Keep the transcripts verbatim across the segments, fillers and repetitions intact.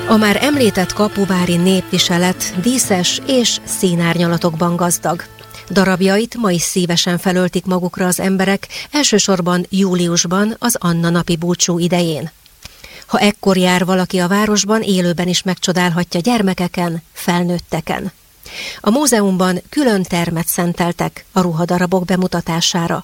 A már említett kapuvári népviselet díszes és színárnyalatokban gazdag. Darabjait ma is szívesen felöltik magukra az emberek, elsősorban júliusban, az Anna napi búcsú idején. Ha ekkor jár valaki a városban, élőben is megcsodálhatja gyermekeken, felnőtteken. A múzeumban külön termet szenteltek a ruhadarabok bemutatására.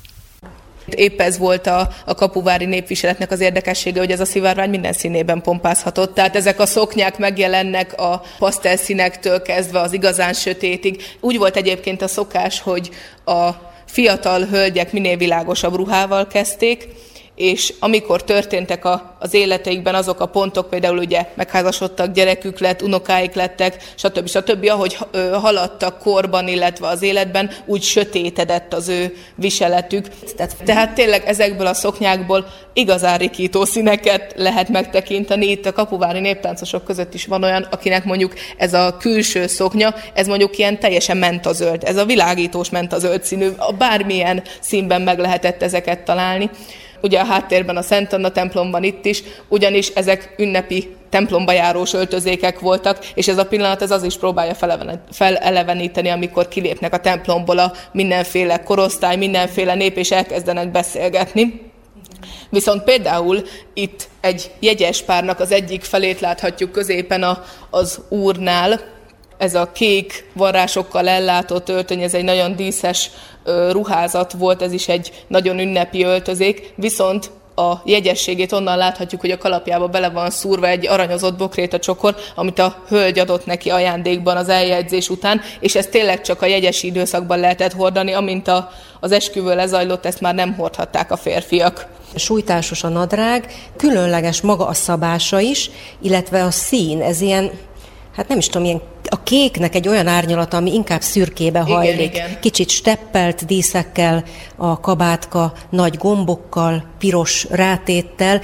Épp ez volt a, a kapuvári népviseletnek az érdekessége, hogy ez a szivárvány minden színében pompázhatott. Tehát ezek a szoknyák megjelennek a pasztelszínektől kezdve az igazán sötétig. Úgy volt egyébként a szokás, hogy a fiatal hölgyek minél világosabb ruhával kezdték, és amikor történtek a, az életeikben azok a pontok, például ugye megházasodtak, gyerekük lett, unokáik lettek, stb. stb. Ahogy ö, haladtak korban, illetve az életben, úgy sötétedett az ő viseletük. Tehát, tehát tényleg ezekből a szoknyákból igazán rikító színeket lehet megtekinteni. Itt a kapuvári néptáncosok között is van olyan, akinek mondjuk ez a külső szoknya, ez mondjuk ilyen teljesen mentazöld. Ez a világítós mentazöld színű, bármilyen színben meg lehetett ezeket találni. Ugye a háttérben a Szent Anna templomban itt is, ugyanis ezek ünnepi templomba járós öltözékek voltak, és ez a pillanat ez az is próbálja feleleveníteni, amikor kilépnek a templomból a mindenféle korosztály, mindenféle nép, és elkezdenek beszélgetni. Viszont például itt egy jegyes párnak az egyik felét láthatjuk középen a, az úrnál. Ez a kék varrásokkal ellátott öltöny, ez egy nagyon díszes ö, ruházat volt, ez is egy nagyon ünnepi öltözék, viszont a jegyességét onnan láthatjuk, hogy a kalapjába bele van szúrva egy aranyozott bokrétacsokor, amit a hölgy adott neki ajándékban az eljegyzés után, és ezt tényleg csak a jegyesi időszakban lehetett hordani, amint a, az esküvő lezajlott, ezt már nem hordhatták a férfiak. Sújtásos a nadrág, különleges maga a szabása is, illetve a szín, ez ilyen, hát nem is tudom, ilyen a kéknek egy olyan árnyalata, ami inkább szürkébe hajlik. Igen, igen. Kicsit steppelt díszekkel, a kabátka nagy gombokkal, piros rátéttel.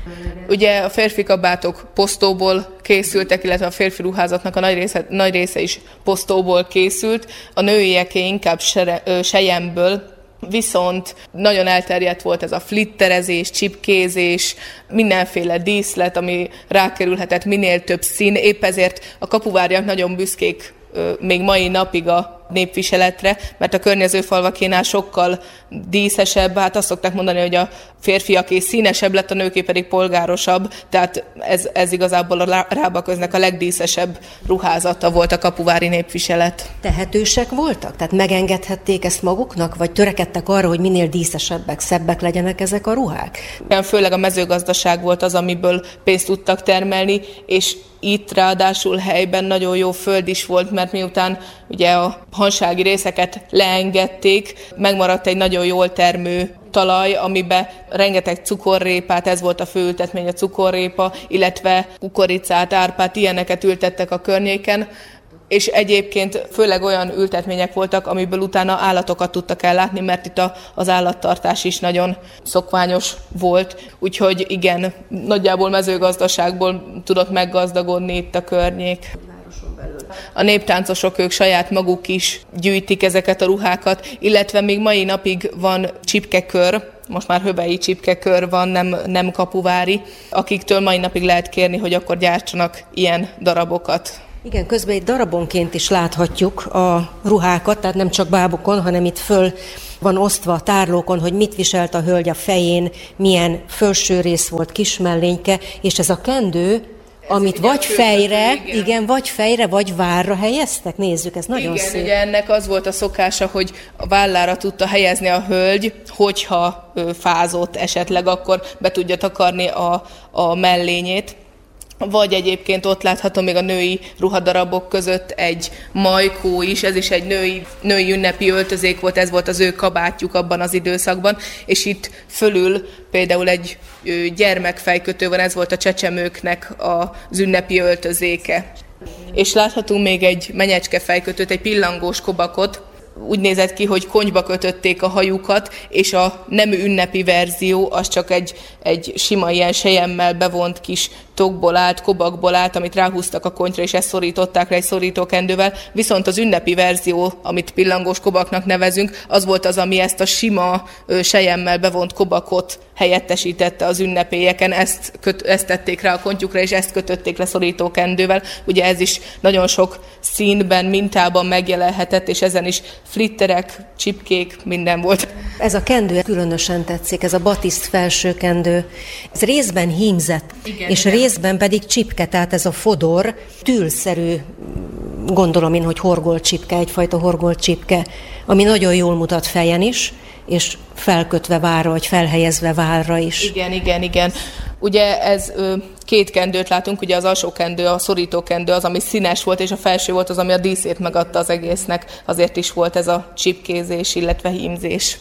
Ugye a férfi kabátok posztóból készültek, illetve a férfi ruházatnak a nagy része, nagy része is posztóból készült, a nőieké inkább selyemből. Viszont nagyon elterjedt volt ez a flitterezés, csipkézés, mindenféle díszlet, ami rákerülhetett minél több szín. Épp ezért a kapuváriak nagyon büszkék még mai napig a népviseletre, mert a környező falvakénál sokkal díszesebb, hát azt szokták mondani, hogy a férfiaké színesebb lett, a nőké pedig polgárosabb, tehát ez, ez igazából a Rábaköznek a legdíszesebb ruházata volt a kapuvári népviselet. Tehetősek voltak? Tehát megengedhették ezt maguknak, vagy törekedtek arra, hogy minél díszesebbek, szebbek legyenek ezek a ruhák? Főleg a mezőgazdaság volt az, amiből pénzt tudtak termelni, és itt ráadásul helyben nagyon jó föld is volt, mert miután ugye a hansági részeket leengedték, megmaradt egy nagyon jól termő talaj, amiben rengeteg cukorrépát, ez volt a fő ültetmény, a cukorrépa, illetve kukoricát, árpát, ilyeneket ültettek a környéken, és egyébként főleg olyan ültetmények voltak, amiből utána állatokat tudtak ellátni, mert itt a, az állattartás is nagyon szokványos volt. Úgyhogy igen, nagyjából mezőgazdaságból tudott meggazdagodni itt a környék. A néptáncosok ők saját maguk is gyűjtik ezeket a ruhákat, illetve még mai napig van csipkekör, most már höbei csipkekör van, nem, nem kapuvári, akiktől mai napig lehet kérni, hogy akkor gyártsanak ilyen darabokat. Igen, közben egy darabonként is láthatjuk a ruhákat, tehát nem csak bábukon, hanem itt föl van osztva a tárlókon, hogy mit viselt a hölgy a fején, milyen felső rész volt, kismellényke, és ez a kendő, amit ez vagy fejre, igen. igen, vagy fejre, vagy várra helyeztek. Nézzük, ez nagyon igen, szép. Igen, ennek az volt a szokása, hogy a vállára tudta helyezni a hölgy, hogyha fázott esetleg, akkor be tudja takarni a, a mellényét. Vagy egyébként ott látható még a női ruhadarabok között egy majkó is, ez is egy női, női ünnepi öltözék volt, ez volt az ő kabátjuk abban az időszakban, és itt fölül például egy gyermekfejkötő van, ez volt a csecsemőknek az ünnepi öltözéke. És láthatunk még egy menyecske fejkötőt, egy pillangós kobakot, úgy nézett ki, hogy konyba kötötték a hajukat, és a nem ünnepi verzió az csak egy, egy sima ilyen selyemmel bevont kis tokból állt, kobakból állt, amit ráhúztak a konyra, és ezt szorították le egy szorítókendővel. Viszont az ünnepi verzió, amit pillangós kobaknak nevezünk, az volt az, ami ezt a sima selyemmel bevont kobakot helyettesítette az ünnepélyeken. Ezt, köt, ezt tették rá a kontyukra, és ezt kötötték le szorítókendővel. Ugye ez is nagyon sok színben, mintában megjelenhetett, és ezen is flitterek, csipkék, minden volt. Ez a kendő különösen tetszik, ez a batiszt felső kendő. Ez részben hímzett, igen, és igen. részben pedig csipke, tehát ez a fodor, tűlszerű, gondolom én, hogy horgolt csipke, egyfajta horgolt csipke, ami nagyon jól mutat fejen is, és felkötve várra, vagy felhelyezve várra is. Igen, igen, igen. Ugye ez ö, két kendőt látunk, ugye az alsó kendő, a szorító kendő az, ami színes volt, és a felső volt az, ami a díszét megadta az egésznek. Azért is volt ez a csipkézés, illetve hímzés.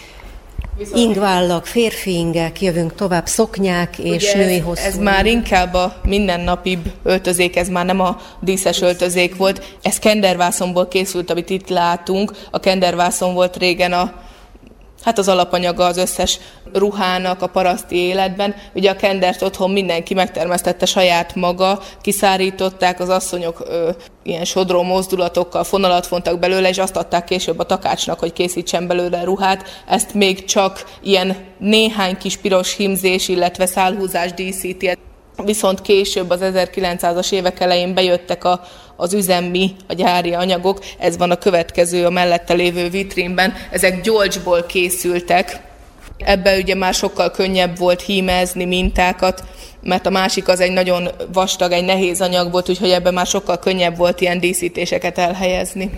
Ingvállak, férfi ingek, jövünk tovább, szoknyák és ugye női ez, hosszú. Ez már inkább a mindennapibb öltözék, ez már nem a díszes öltözék volt. Ez kendervászonból készült, amit itt látunk. A kendervászon volt régen a Hát az alapanyaga az összes ruhának a paraszti életben. Ugye a kendert otthon mindenki megtermesztette saját maga, kiszárították, az asszonyok ö, ilyen sodró mozdulatokkal fonalat vontak belőle, és azt adták később a takácsnak, hogy készítsen belőle ruhát. Ezt még csak ilyen néhány kis piros hímzés, illetve szálhúzás díszíti. Viszont később az ezerkilencszázas évek elején bejöttek a, az üzemi, a gyári anyagok, ez van a következő a mellette lévő vitrínben, ezek gyolcsból készültek. Ebben ugye már sokkal könnyebb volt hímezni mintákat, mert a másik az egy nagyon vastag, egy nehéz anyag volt, úgyhogy ebben már sokkal könnyebb volt ilyen díszítéseket elhelyezni.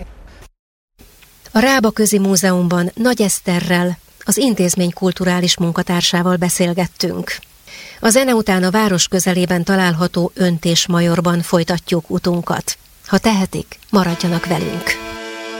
A Rábaközi Múzeumban Nagy Eszterrel, az intézmény kulturális munkatársával beszélgettünk. A zene után a város közelében található Öntésmajorban folytatjuk utunkat. Ha tehetik, maradjanak velünk!